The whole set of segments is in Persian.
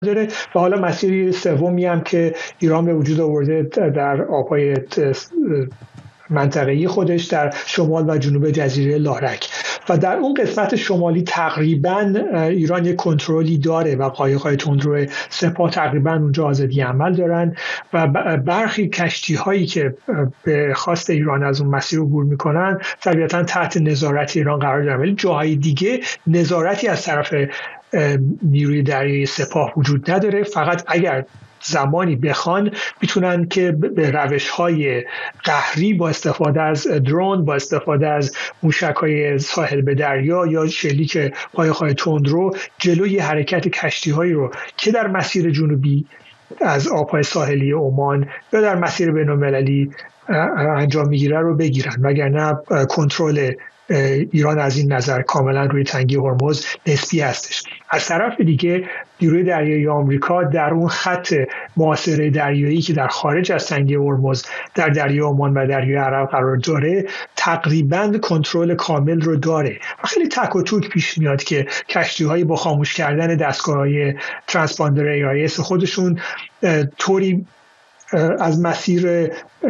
داره. و حالا مسیر سومی هم که ایران به وجود آورده در آبهای منطقه‌ای خودش در شمال و جنوب جزیره لارک و در اون قسمت شمالی تقریبا ایران یک کنترلی داره و قایق‌های تندرو سپاه تقریبا اونجا آزادی عمل دارن و برخی کشتی‌هایی که به خواست ایران از اون مسیر عبور میکنن طبیعتاً تحت نظارت ایران قرار دارن، ولی جاهای دیگه نظارتی از طرف نیروی دریایی سپاه وجود نداره. فقط اگر زمانی بخوان میتونن که به روش‌های قهری با استفاده از درون، با استفاده از موشک‌های ساحل به دریا یا شلیک قایق‌های تندرو جلوی حرکت کشتی‌هایی رو که در مسیر جنوبی از آب‌های ساحلی عمان یا در مسیر بین‌المللی انجام میگیره رو بگیرن، وگرنه کنترل ایران از این نظر کاملا روی تنگه هرمز نسبی هستش. از طرف دیگه نیروی دریایی آمریکا در اون خط محاصره دریایی که در خارج از تنگه هرمز در دریای عمان و دریای عرب قرار داره تقریبا کنترل کامل رو داره و خیلی تک و توک پیش میاد که کشتی‌هایی با خاموش کردن دستگاه‌های ترانسپاندر AIS خودشون طوری از مسیر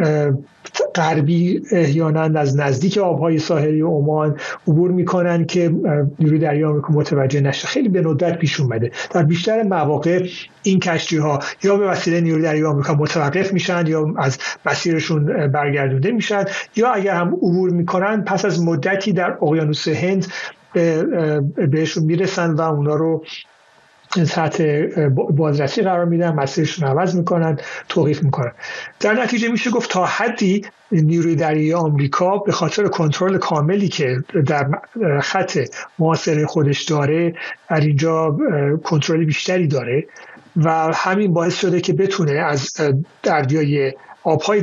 غربی احیانا از نزدیک آبهای ساحلی عمان عبور میکنن که نیروی دریایی آمریکا متوجه نشه. خیلی به ندرت پیش اومده. در بیشتر مواقع این کشتی ها یا به وسیله نیروی دریایی آمریکا متوقف میشن یا از مسیرشون برگردونده میشن، یا اگر هم عبور میکنن پس از مدتی در اقیانوس هند بهشون میرسن و اونا رو تحت بازرسی قرار میدن، مسیرشون عوض میکنن، توقیف میکنن. در نتیجه میشه گفت تا حدی نیروی دریایی آمریکا به خاطر کنترل کاملی که در خط محاصره خودش داره در اینجا کنترل بیشتری داره و همین باعث شده که بتونه از آبهای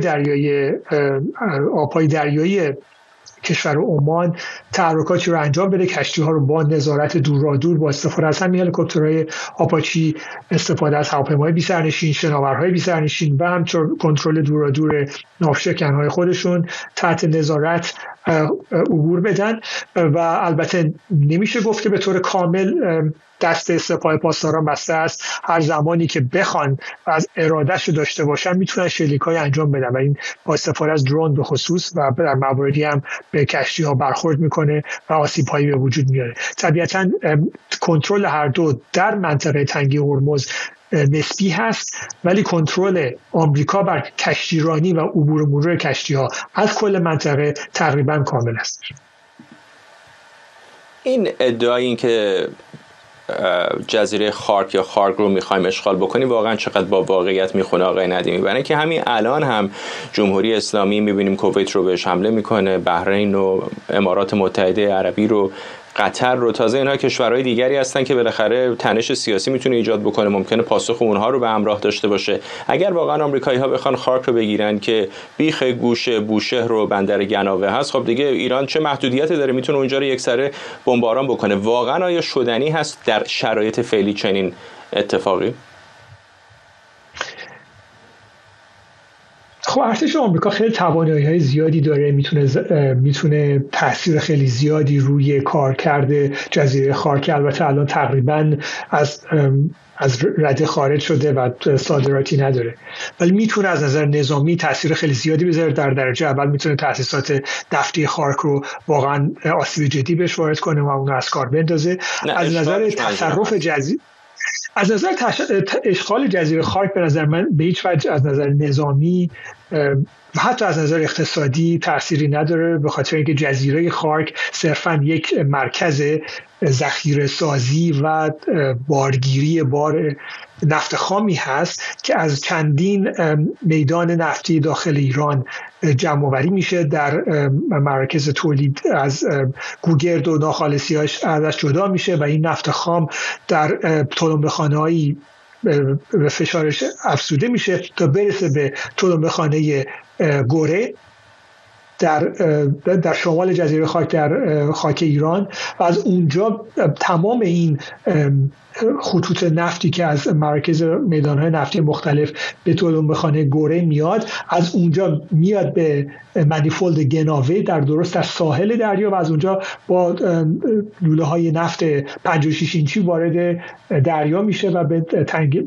دریایی کشور عمان تحرکاتی رو انجام بده، کشتی ها رو با نظارت دورادور با استفاده از همین هلیکوپترهای آپاچی، استفاده از هواپیماهای بی سرنشین، شناورهای بی سرنشین و همچنین کنترل دورادور ناوشکن‌های خودشون تحت نظارت عبور بدن. و البته نمیشه گفت که به طور کامل دست سپاه پاسداران بسته است. هر زمانی که بخوان و از ارادهش رو داشته باشن میتونن شلیک‌های انجام بدن و این با استفاده از درون به خصوص و در مواردی هم به کشتی‌ها برخورد میکنه و آسیب‌هایی به وجود میاره. طبیعتاً کنترل هر دو در منطقه تنگه هرمز نسبی هست، ولی کنترل آمریکا بر کشتیرانی و عبور و مرور کشتی‌ها از کل منطقه تقریباً کامل است. این ادعای این که جزیره خارک یا خارک رو میخوایم اشغال بکنیم واقعا چقدر با واقعیت میخونه آقای ندیمی؟ برای اینکه همین الان هم جمهوری اسلامی میبینیم کویت رو بهش حمله میکنه، بحرین و امارات متحده عربی رو، قطر رو، تازه اینها کشورهای دیگری هستن که بالاخره تنش سیاسی میتونه ایجاد بکنه، ممکنه پاسخ اونها رو به همراه داشته باشه. اگر واقعا آمریکایی‌ها بخوان خارک رو بگیرن که بیخ گوش بوشهر و بندر گناوه هست، خب دیگه ایران چه محدودیتی داره؟ میتونه اونجا رو یکسره بمباران بکنه. واقعا آیا شدنی هست در شرایط فعلی چنین اتفاقی؟ خب ارتش آمریکا خیلی توانایی‌های زیادی داره، میتونه تاثیر خیلی زیادی روی کارکرد جزیره خارک، البته الان تقریباً از رده خارج شده و صادراتی نداره، ولی میتونه از نظر نظامی تاثیر خیلی زیادی بذاره. در درجه اول میتونه تاسیسات نفتی خارک رو واقعاً آسیب جدی بهش وارد کنه و اون از کار بندازه. از نظر تصرف از نظر اشغال جزیره خارک به نظر من به هیچ وجه از نظر نظامی و حتی از نظر اقتصادی تأثیری نداره، به خاطر اینکه جزیره خارک صرفاً یک مرکز ذخیره سازی و بارگیری بار نفت خامی هست که از چندین میدان نفتی داخل ایران جمع آوری میشه، در مراکز تولید از گوگرد و ناخالصی‌هاش ازش جدا میشه و این نفت خام در تلمبه‌خانه‌هایی به فشارش افزوده میشه تا برسه به تلمبه‌خانه گوره در شمال جزیره خاک در خاک ایران و از اونجا تمام این خطوط نفتی که از مراکز میدان‌های نفتی مختلف به تلمبه‌خانه گوره میاد، از اونجا میاد به منیفولد گناوه درست در ساحل دریا و از اونجا با لوله‌های نفت 56 اینچی وارد دریا میشه و به